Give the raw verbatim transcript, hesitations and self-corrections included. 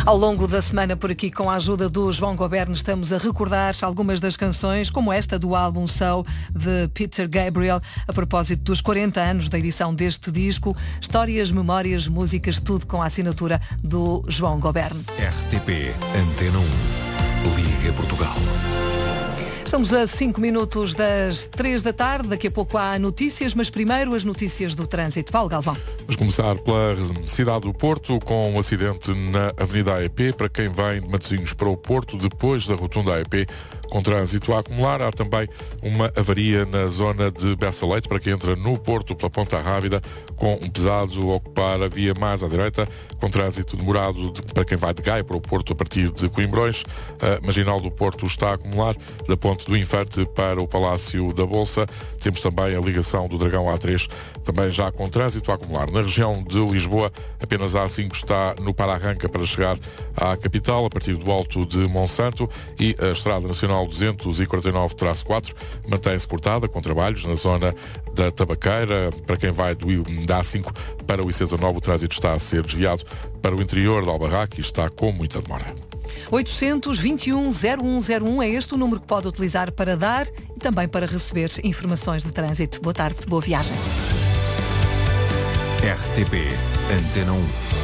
Ao longo da semana por aqui, com a ajuda do João Goberno, estamos a recordar algumas das canções, como esta do álbum So, de Peter Gabriel, a propósito dos quarenta anos da edição deste disco. Histórias, memórias, músicas, tudo com a assinatura do João Goberno. R T P Antena um. Liga Portugal. Estamos a cinco minutos das três da tarde. Daqui a pouco há notícias, mas primeiro as notícias do trânsito. Paulo Galvão. Vamos começar pela cidade do Porto, com um acidente na Avenida A E P, para quem vem de Matosinhos para o Porto, depois da rotunda A E P, com trânsito a acumular. Há também uma avaria na zona de Bessa Leite, para quem entra no Porto pela Ponta Rábida, com um pesado a ocupar a via mais à direita, com trânsito demorado de, para quem vai de Gaia para o Porto a partir de Coimbrões. A Marginal do Porto está a acumular da Ponte do Infante para o Palácio da Bolsa. Temos também a ligação do Dragão A três, também já com trânsito a acumular. Na região de Lisboa, apenas a A cinco está no para-arranca para chegar à capital, a partir do Alto de Monsanto, e a Estrada Nacional duzentos e quarenta e nove traço quatro mantém-se cortada, com trabalhos na zona da Tabaqueira. Para quem vai do, da A cinco para o I C dezanove, o trânsito está a ser desviado para o interior de Albarraque e está com muita demora. oitocentos, vinte e um, zero um zero um é este o número que pode utilizar para dar e também para receber informações de trânsito. Boa tarde, boa viagem. R T P Antena um.